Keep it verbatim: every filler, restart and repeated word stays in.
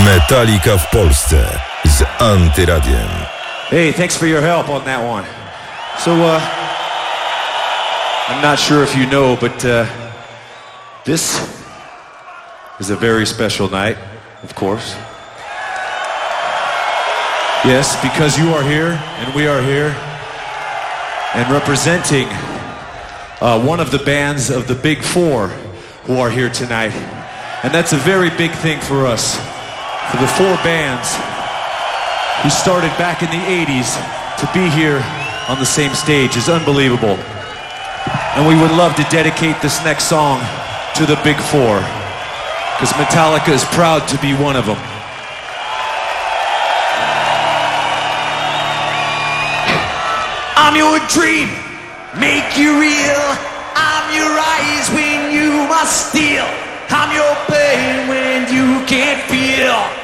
Metallica w Polsce z Antyradiem. Hey, thanks for your help on that one. So, uh, I'm not sure if you know, but uh, this is a very special night, of course. Yes, because you are here, and we are here, and representing uh, one of the bands of the Big Four who are here tonight. And that's a very big thing for us. For the four bands who started back in the eighties to be here on the same stage is unbelievable. And we would love to dedicate this next song to the Big Four, because Metallica is proud to be one of them. I'm your dream, make you real. I'm your eyes when you must steal. I'm your pain when you can't feel.